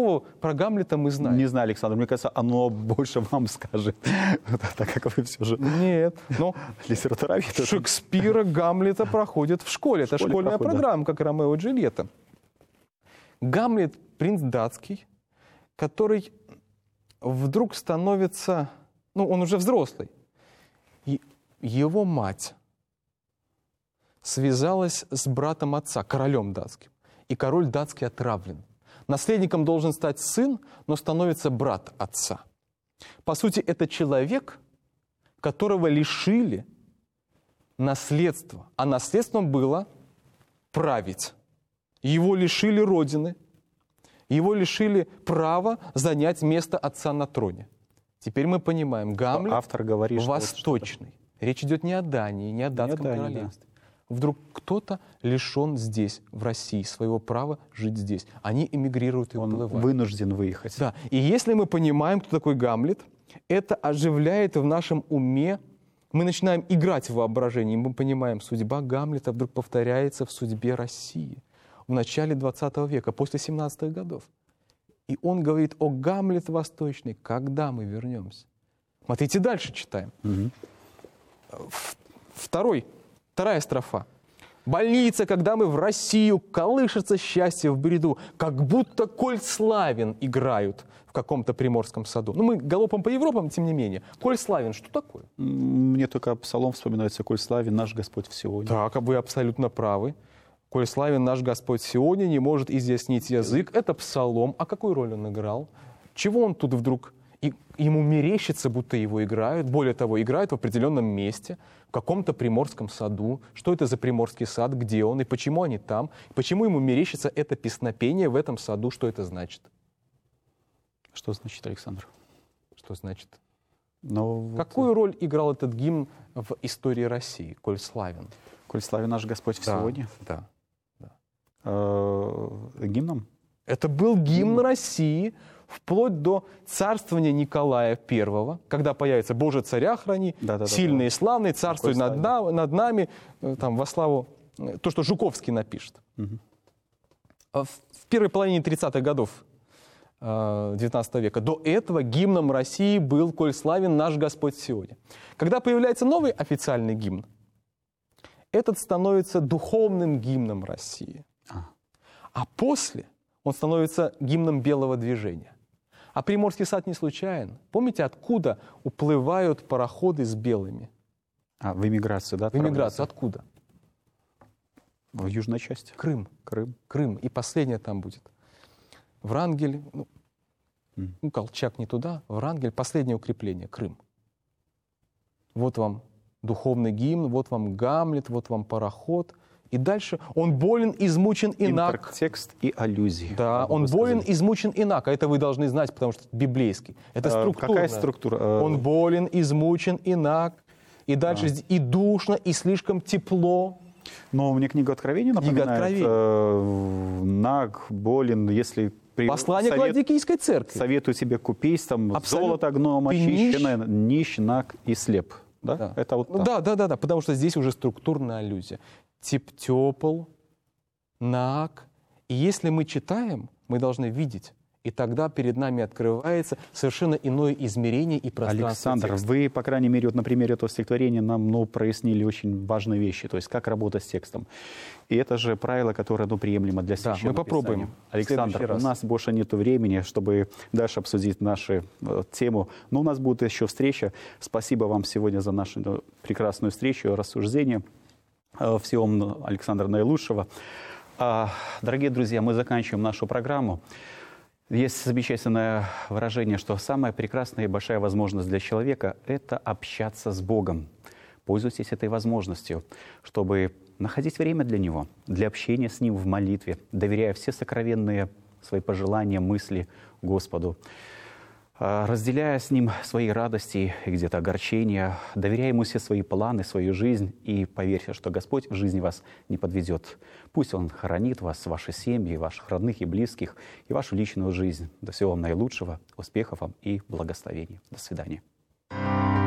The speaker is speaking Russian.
нового про Гамлета мы знаем? Не знаю, Александр, мне кажется, оно больше вам скажет, так как вы все же Нет, но литературовед. Шекспира Гамлета проходит в школе. Это школьная программа, как Ромео и Джульетта. Гамлет — принц датский, который вдруг становится... он уже взрослый. И его мать связалась с братом отца, королем датским. И король датский отравлен. Наследником должен стать сын, но становится брат отца. По сути, это человек, которого лишили наследства. А наследством было править. Его лишили родины. Его лишили права занять место отца на троне. Теперь мы понимаем, Гамлет автор говорит, восточный. Речь идет не о Дании, не о датском королевстве. Да. Вдруг кто-то лишен здесь, в России, своего права жить здесь. Они эмигрируют и уплывают. Он вынужден выехать. Да. И если мы понимаем, кто такой Гамлет, это оживляет в нашем уме. Мы начинаем играть в воображении. Мы понимаем, судьба Гамлета вдруг повторяется в судьбе России в начале 20 века, после 17-х годов. И он говорит: о, Гамлет восточный, когда мы вернемся? Смотрите, дальше читаем. Вторая строфа. «Больница, когда мы в Россию, колышется счастье в бреду, как будто Коль Славин играют в каком-то приморском саду». Мы галопом по Европам, тем не менее. Коль Славин, что такое? Мне только псалом вспоминается: «Коль славен наш Господь в Сионе». Так, вы абсолютно правы. «Коль славен наш Господь в Сионе, не может изъяснить язык». Это псалом. А какую роль он играл? Чего он тут вдруг... И ему мерещится, будто его играют. Более того, играют в определенном месте, в каком-то приморском саду. Что это за приморский сад, где он и почему они там? Почему ему мерещится это песнопение в этом саду? Что это значит? Что значит, Александр? Что значит? Какую роль играл этот гимн в истории России, «Коль славен»? «Коль славен наш Господь в Сионе»? Да. Гимном? Это был гимн России вплоть до царствования Николая I, когда появится «Боже, царя храни», сильный и славный, царствуй над нами, там, во славу, то, что Жуковский напишет. В первой половине 30-х годов 19 века до этого гимном России был «Коль славен наш Господь в Сионе». Когда появляется новый официальный гимн, этот становится духовным гимном России. А после он становится гимном белого движения. А Приморский сад не случайен. Помните, откуда уплывают пароходы с белыми? В эмиграцию, да? В эмиграцию. Откуда? В южной части. Крым. И последнее там будет. Врангель, Колчак не туда, Врангель, последнее укрепление, Крым. Вот вам духовный гимн, вот вам Гамлет, вот вам пароход. И дальше он болен, измучен, инак. Интертекст и аллюзии. Да, он болен, измучен, инак. А это вы должны знать, потому что это библейский. Это структура. Какая структура? Он болен, измучен, инак. И дальше и душно, и слишком тепло. Но мне книга Откровения напоминает. Наг, болен, если... Послание к Ладикийской церкви. Советую тебе купить там золото гном очищенное, нищ, наг и слеп. Да? Это вот так. Да, потому что здесь уже структурная аллюзия. Тепл, наг. И если мы читаем, мы должны видеть. И тогда перед нами открывается совершенно иное измерение и пространство Александр, текста. вы, по крайней мере, вот на примере этого стихотворения нам прояснили очень важные вещи. То есть как работать с текстом. И это же правило, которое приемлемо для священного мы попробуем. Писания. Александр, у нас больше нет времени, чтобы дальше обсудить нашу тему. Но у нас будет еще встреча. Спасибо вам сегодня за нашу прекрасную встречу, рассуждение. Всего вам, Александр, наилучшего. Дорогие друзья, мы заканчиваем нашу программу. Есть замечательное выражение, что самая прекрасная и большая возможность для человека – это общаться с Богом. Пользуйтесь этой возможностью, чтобы находить время для Него, для общения с Ним в молитве, доверяя все сокровенные свои пожелания, мысли Господу, разделяя с Ним свои радости и где-то огорчения, доверяя Ему все свои планы, свою жизнь, и поверьте, что Господь в жизни вас не подведет. Пусть Он хранит вас, ваши семьи, ваших родных и близких, и вашу личную жизнь. До всего вам наилучшего, успехов вам и благословений. До свидания.